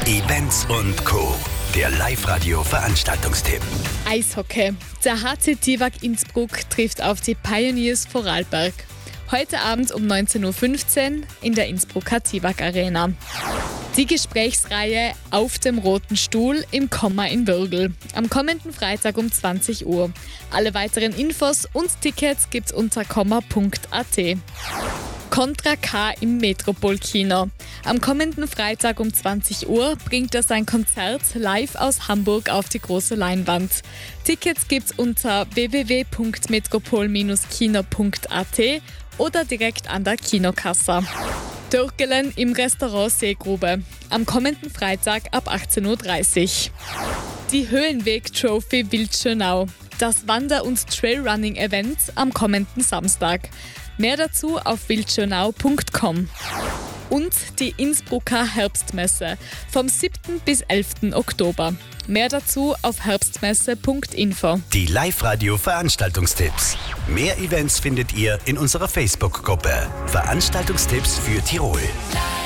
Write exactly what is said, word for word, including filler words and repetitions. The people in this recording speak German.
Events und Co. Der Live-Radio-Veranstaltungstipp. Eishockey. Der H C Tivak Innsbruck trifft auf die Pioneers Vorarlberg. Heute Abend um neunzehn Uhr fünfzehn in der Innsbrucker Tivak Arena. Die Gesprächsreihe Auf dem roten Stuhl im Komma in Würgl. Am kommenden Freitag um zwanzig Uhr. Alle weiteren Infos und Tickets gibt's unter komma punkt a t. Contra K im Metropol-Kino. Am kommenden Freitag um zwanzig Uhr bringt er sein Konzert live aus Hamburg auf die große Leinwand. Tickets gibt's unter w w w punkt metropol kino punkt a t oder direkt an der Kinokasse. Türkelen im Restaurant Seegrube. Am kommenden Freitag ab achtzehn Uhr dreißig. Die Höhenweg-Trophy Wildschönau. Das Wander- und Trailrunning-Event am kommenden Samstag. Mehr dazu auf wildschönau punkt com. Und die Innsbrucker Herbstmesse vom siebten bis elften Oktober. Mehr dazu auf herbstmesse punkt info. Die Live-Radio-Veranstaltungstipps. Mehr Events findet ihr in unserer Facebook-Gruppe. Veranstaltungstipps für Tirol.